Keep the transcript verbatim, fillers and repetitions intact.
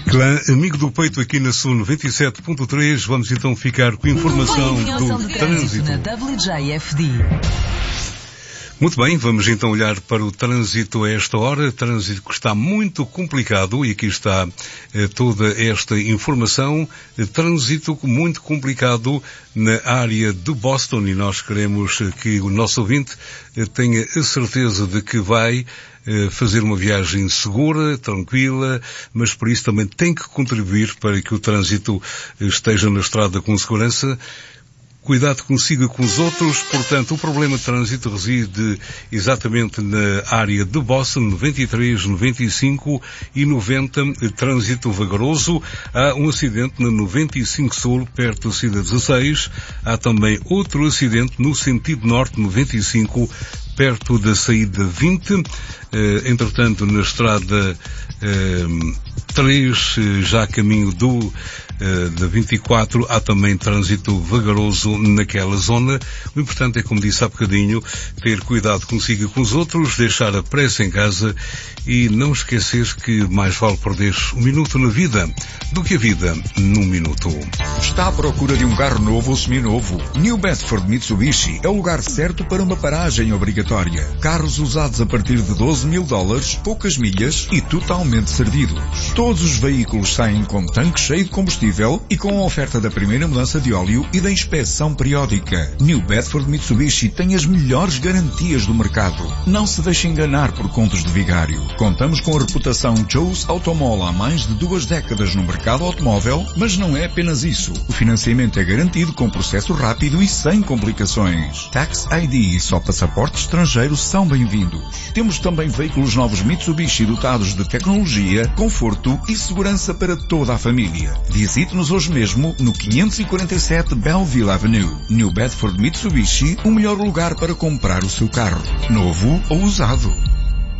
Clã Amigo do Peito aqui na Sul noventa e sete ponto três. Vamos então ficar com a informação do trânsito. Na W J F D. Muito bem, vamos então olhar para o trânsito a esta hora. Trânsito que está muito complicado e aqui está eh, toda esta informação. Eh, trânsito muito complicado na área de Boston e nós queremos eh, que o nosso ouvinte eh, tenha a certeza de que vai eh, fazer uma viagem segura, tranquila, mas por isso também tem que contribuir para que o trânsito eh, esteja na estrada com segurança. Cuidado consigo e com os outros. Portanto, o problema de trânsito reside exatamente na área de Boston, noventa e três, noventa e cinco e noventa, trânsito vagaroso. Há um acidente na noventa e cinco Sul, perto da saída dezasseis. Há também outro acidente no sentido norte, noventa e cinco, perto da saída vinte. Eh, entretanto, na estrada eh, três, já a caminho do Uh, da vinte e quatro, há também trânsito vagaroso naquela zona. O importante é, como disse há bocadinho, ter cuidado consigo e com os outros, deixar a pressa em casa e não esquecer que mais vale perder um minuto na vida do que a vida num minuto. Está à procura de um carro novo ou seminovo? New Bedford Mitsubishi é o lugar certo para uma paragem obrigatória. Carros usados a partir de doze mil dólares, poucas milhas e totalmente servidos. Todos os veículos saem com tanque cheio de combustível e com a oferta da primeira mudança de óleo e da inspeção periódica. New Bedford Mitsubishi tem as melhores garantias do mercado. Não se deixe enganar por contos de vigário. Contamos com a reputação Joe's Automall há mais de duas décadas no mercado automóvel, mas não é apenas isso. O financiamento é garantido com processo rápido e sem complicações. Tax I D e só passaporte estrangeiro são bem-vindos. Temos também veículos novos Mitsubishi dotados de tecnologia, conforto e segurança para toda a família. Visite-nos hoje mesmo no quinhentos e quarenta e sete Belleville Avenue. New Bedford Mitsubishi, o melhor lugar para comprar o seu carro, novo ou usado.